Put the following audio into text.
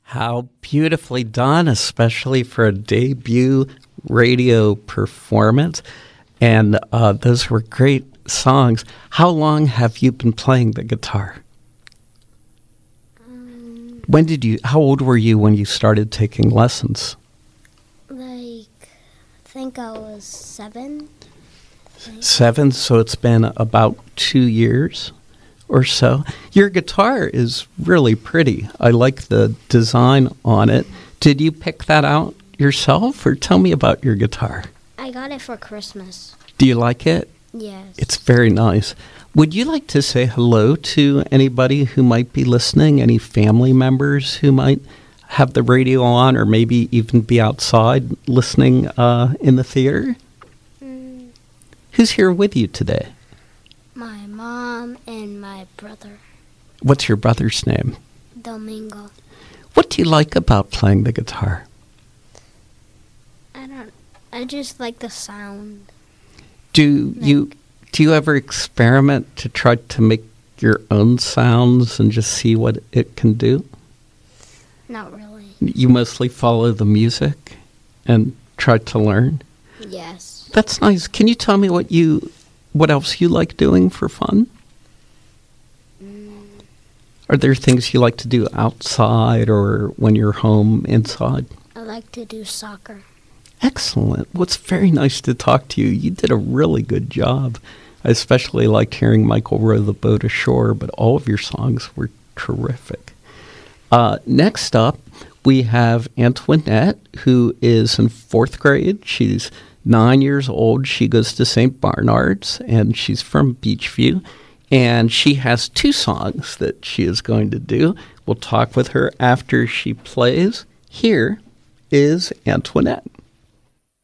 How beautifully done, especially for a debut radio performance. And those were great songs. How long have you been playing the guitar? How old were you when you started taking lessons? I think I was 7. 7, so it's been about 2 years or so. Your guitar is really pretty. I like the design on it. Did you pick that out yourself, or tell me about your guitar? I got it for Christmas. Do you like it? Yes. It's very nice. Would you like to say hello to anybody who might be listening, any family members who might have the radio on, or maybe even be outside listening in the theater? Who's here with you today? My mom and my brother. What's your brother's name? Domingo. What do you like about playing the guitar? I just like the sound. Do you ever experiment to try to make your own sounds and just see what it can do? Not really. You mostly follow the music and try to learn? Yes. That's nice. Can you tell me what else you like doing for fun? Are there things you like to do outside or when you're home inside? I like to do soccer. Excellent. Well, it's very nice to talk to you. You did a really good job. I especially liked hearing Michael Row the Boat Ashore, but all of your songs were terrific. Next up, we have Antoinette, who is in 4th grade. She's 9 years old. She goes to St. Barnard's, and she's from Beachview. And she has 2 songs that she is going to do. We'll talk with her after she plays. Here is Antoinette.